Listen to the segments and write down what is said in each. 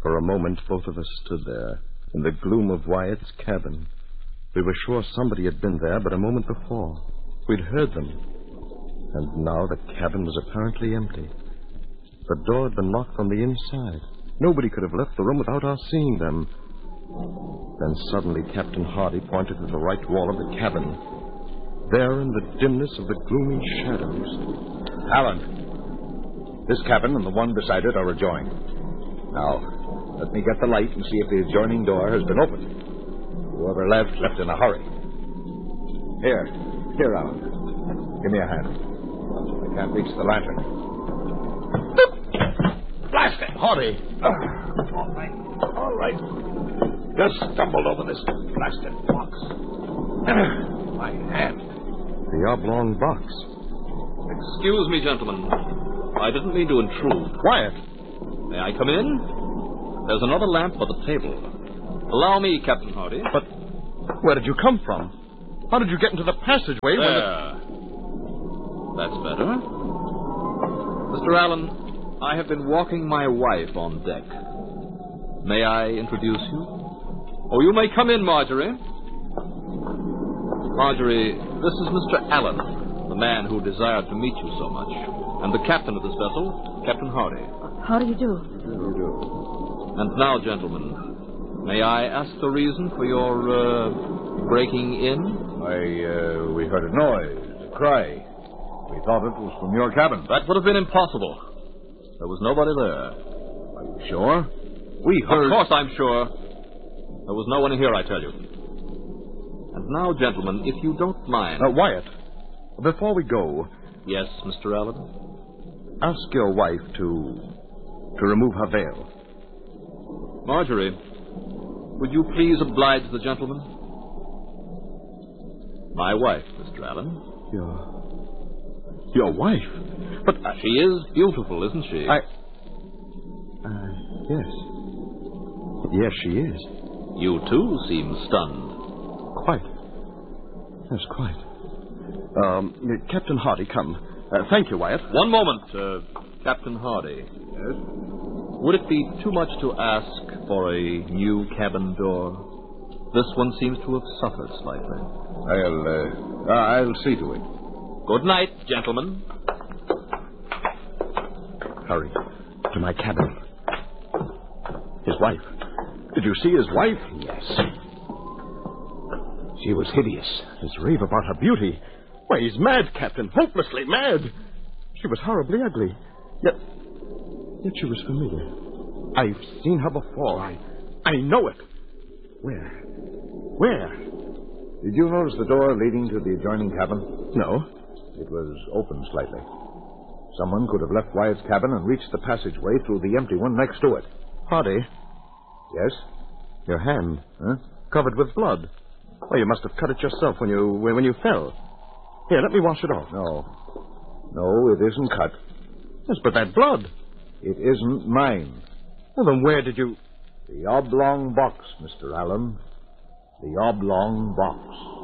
For a moment, both of us stood there, in the gloom of Wyatt's cabin. We were sure somebody had been there but a moment before. We'd heard them. And now the cabin was apparently empty. The door had been locked from the inside. Nobody could have left the room without our seeing them. Then suddenly Captain Hardy pointed to the right wall of the cabin. There in the dimness of the gloomy shadows. Alan, this cabin and the one beside it are adjoined. Now, let me get the light and see if the adjoining door has been opened. Whoever left in a hurry. Here, Alan. Give me a hand. I can't reach the lantern. Blast it! Hardy! All right. Just stumbled over this blasted box. My hand. The oblong box. Excuse me, gentlemen. I didn't mean to intrude. Wyatt! May I come in? There's another lamp by the table. Allow me, Captain Hardy. But where did you come from? How did you get into the passageway? There. That's better. Mr. Allen, I have been walking my wife on deck. May I introduce you? Oh, you may come in, Marjorie. Marjorie, this is Mr. Allen, the man who desired to meet you so much, and the captain of this vessel, Captain Hardy. How do you do? And now, gentlemen, may I ask the reason for your breaking in? We heard a noise, a cry. We thought it was from your cabin. That would have been impossible. There was nobody there. Are you sure? We heard... Of course I'm sure. There was no one here, I tell you. And now, gentlemen, if you don't mind... Wyatt, before we go... Yes, Mr. Allen? Ask your wife to remove her veil. Marjorie, would you please oblige the gentleman? My wife, Mr. Allen. Your wife? But... She is beautiful, isn't she? Yes. Yes, she is. You, too, seem stunned. Quite. Yes, quite. Captain Hardy, come. Thank you, Wyatt. One moment, Captain Hardy. Yes? Would it be too much to ask for a new cabin door? This one seems to have suffered slightly. I'll see to it. Good night, gentlemen. Hurry. To my cabin. His wife. Did you see his wife? Yes. She was hideous. His rave about her beauty. Why, he's mad, Captain. Hopelessly mad. She was horribly ugly. Yet she was familiar. I've seen her before. I know it. Where? Did you notice the door leading to the adjoining cabin? No. It was open slightly. Someone could have left Wyatt's cabin and reached the passageway through the empty one next to it. Hardy. Yes? Your hand. Huh? Covered with blood. Oh, you must have cut it yourself when you fell. Here, let me wash it off. No, it isn't cut. Yes, but that blood. It isn't mine. Well, then where did you... The oblong box, Mr. Allen. The oblong box.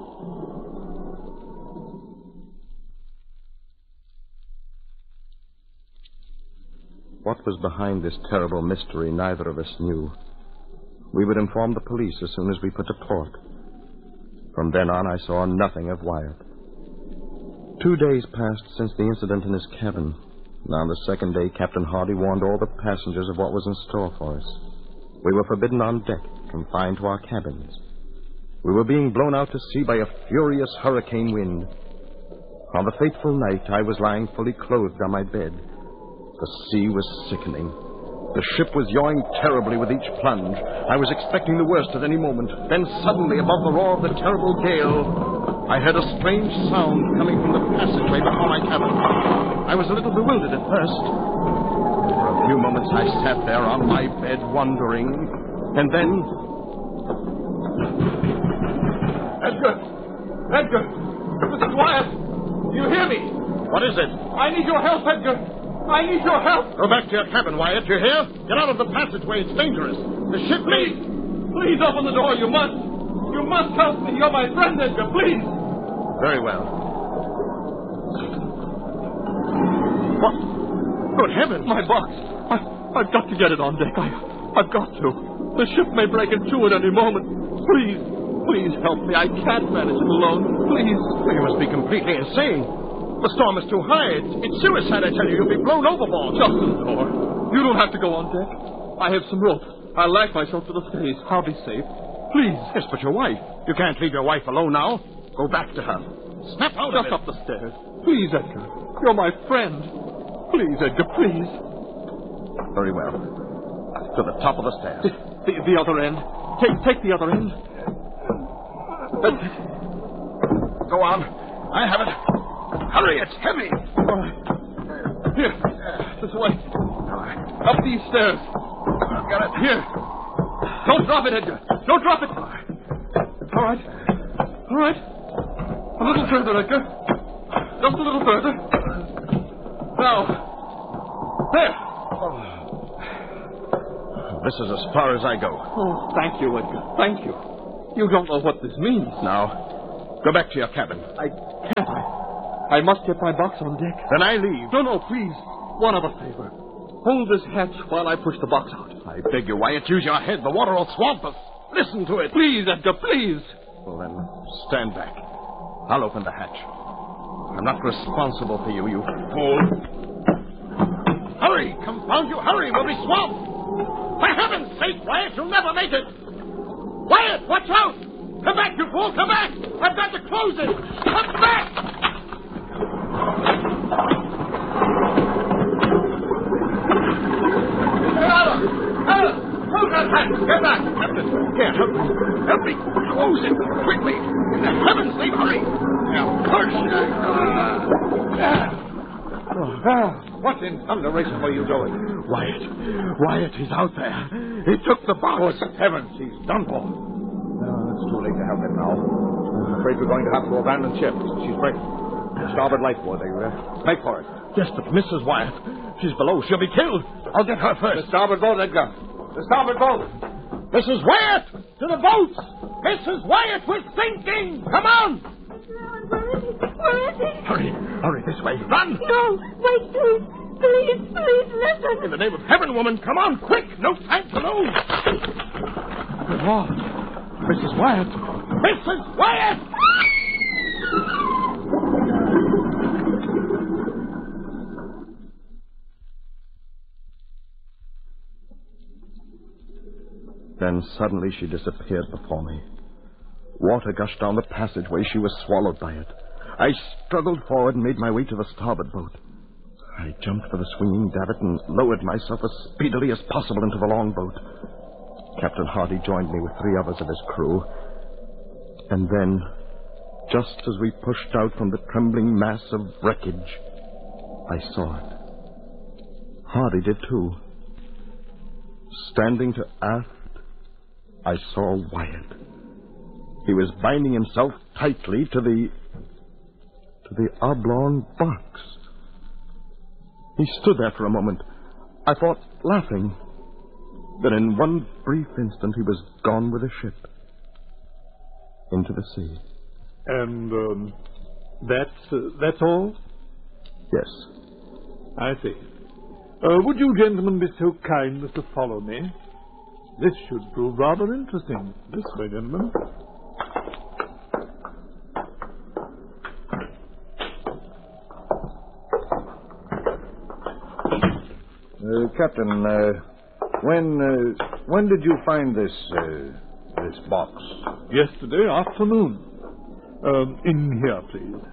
What was behind this terrible mystery, neither of us knew. We would inform the police as soon as we put to port. From then on, I saw nothing of Wyatt. 2 days passed since the incident in his cabin. And on the second day, Captain Hardy warned all the passengers of what was in store for us. We were forbidden on deck, confined to our cabins. We were being blown out to sea by a furious hurricane wind. On the fateful night, I was lying fully clothed on my bed. The sea was sickening. The ship was yawing terribly with each plunge. I was expecting the worst at any moment. Then suddenly, above the roar of the terrible gale, I heard a strange sound coming from the passageway before my cabin. I was a little bewildered at first. For a few moments, I sat there on my bed, wondering. And then... Edgar! This is Wyatt! Do you hear me? What is it? I need your help, Edgar! I need your help! Go back to your cabin, Wyatt. You hear? Get out of the passageway. It's dangerous. The ship may... Please open the door. You must. You must help me. You're my friend, Edgar. Please. Very well. What? Good heavens. My box. I've got to get it on deck. I've got to. The ship may break in two at any moment. Please help me. I can't manage it alone. Please. Well, you must be completely insane. The storm is too high. It's suicide, I tell you. You'll be blown overboard. Just the door. You don't have to go on deck. I have some rope. I'll lash myself to the stays. I'll be safe. Please. Yes, but your wife. You can't leave your wife alone now. Go back to her. Snap out of it. Just up the stairs. Please, Edgar. You're my friend. Please, Edgar, please. Very well. To the top of the stairs. The other end. Take the other end. Go on. I have it. Hurry, it's heavy. All right. Here. This way. Up these stairs. I've got it. Here. Don't drop it, Edgar. Don't drop it. All right. All right. A little further, Edgar. Just a little further. Now. There. This is as far as I go. Oh, thank you, Edgar. Thank you. You don't know what this means. Now, go back to your cabin. I can't. I must get my box on deck. Then I leave. No, please. One other favor. Hold this hatch while I push the box out. I beg you, Wyatt, use your head. The water will swamp us. Listen to it. Please, Edgar, please. Well, then, stand back. I'll open the hatch. I'm not responsible for you, you fool. Hurry! Confound you, hurry! We'll be swamped! For heaven's sake, Wyatt, you'll never make it! Wyatt, watch out! Come back, you fool, come back! I've got to close it! Come back! Close that hatch! Get back! Captain, here, help me close it quickly! In heaven's name, hurry! Now, push! What in thunderation were you doing? Wyatt, he's out there. He took the box. Good heavens, he's done for. No, it's too late to help him now. I'm afraid we're going to have to abandon ship. She's breaking. Starboard lightboard, make for it. Yes, but Mrs. Wyatt, she's below. She'll be killed. I'll get her first. The starboard boat, Edgar. The starboard boat. Mrs. Wyatt, to the boats! Mrs. Wyatt, we're sinking! Come on! Where is he? Hurry, this way. Run! No, wait, please, listen. In the name of heaven, woman, come on, quick! No time to lose! Good Lord. Mrs. Wyatt! Mrs. Wyatt! Then suddenly she disappeared before me. Water gushed down the passageway. She was swallowed by it. I struggled forward and made my way to the starboard boat. I jumped for the swinging davit and lowered myself as speedily as possible into the longboat. Captain Hardy joined me with 3 others of his crew. And then, just as we pushed out from the trembling mass of wreckage, I saw it. Hardy did too. Standing to aft, I saw Wyatt. He was binding himself tightly to the oblong box. He stood there for a moment. I thought, laughing. Then in one brief instant he was gone with the ship. Into the sea. And, that's all? Yes. I see. Would you gentlemen be so kind as to follow me? This should prove rather interesting. This way, gentlemen. Captain, when did you find this box? Yesterday afternoon. In here, please.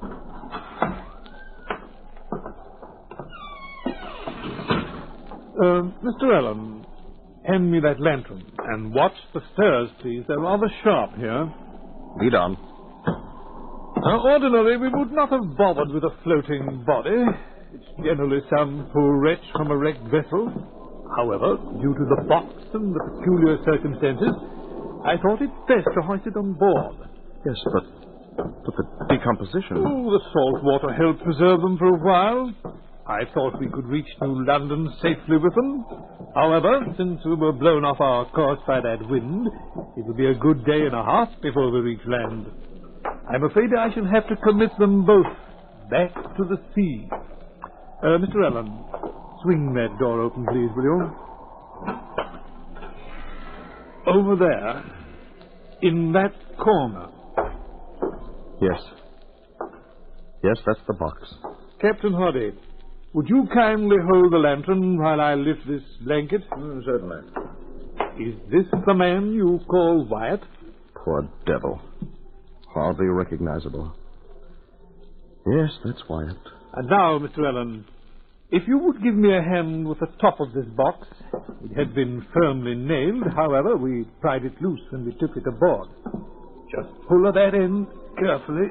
Mr. Allen, hand me that lantern. And watch the stairs, please. They're rather sharp here. Lead on. Ordinarily, we would not have bothered with a floating body. It's generally some poor wretch from a wrecked vessel. However, due to the box and the peculiar circumstances, I thought it best to hoist it on board. Yes, but the decomposition. Oh, the salt water helped preserve them for a while. I thought we could reach New London safely with them. However, since we were blown off our course by that wind, it will be a good day and a half before we reach land. I'm afraid I shall have to commit them both back to the sea. Mr. Allen, swing that door open, please, will you? Over there, in that corner. Yes. Yes, that's the box. Captain Hoddy, would you kindly hold the lantern while I lift this blanket? Certainly. Is this the man you call Wyatt? Poor devil. Hardly recognizable. Yes, that's Wyatt. And now, Mr. Allen, if you would give me a hand with the top of this box. It had been firmly nailed, however, we pried it loose when we took it aboard. Just pull at that end carefully.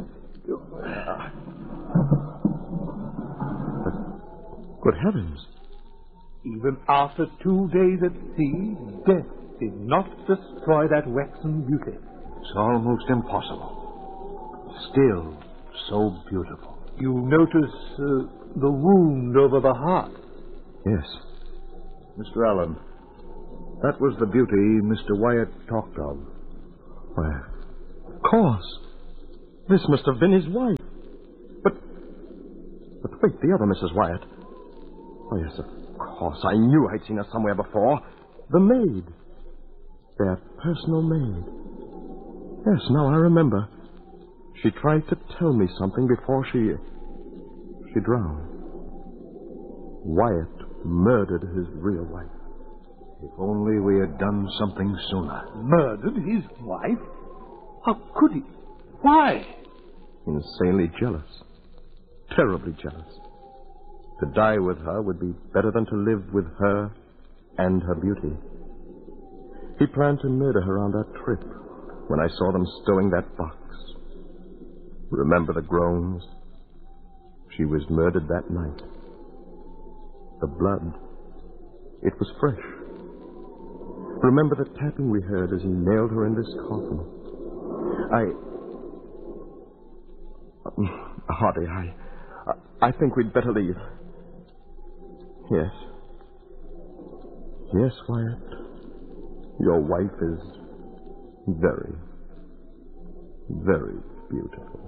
Good heavens. Even after 2 days at sea, death did not destroy that waxen beauty. It's almost impossible. Still so beautiful. You notice the wound over the heart. Yes. Mr. Allen, that was the beauty Mr. Wyatt talked of. Why, of course. This must have been his wife. But wait, the other Mrs. Wyatt. Oh, yes, of course. I knew I'd seen her somewhere before. The maid. Their personal maid. Yes, now I remember. She tried to tell me something before she drowned. Wyatt murdered his real wife. If only we had done something sooner. Murdered his wife? How could he? Why? Insanely jealous. Terribly jealous. To die with her would be better than to live with her and her beauty. He planned to murder her on that trip when I saw them stowing that box. Remember the groans? She was murdered that night. The blood, it was fresh. Remember the tapping we heard as he nailed her in this coffin. Hardy, I think we'd better leave. Yes. Yes, Wyatt. Your wife is very, very beautiful.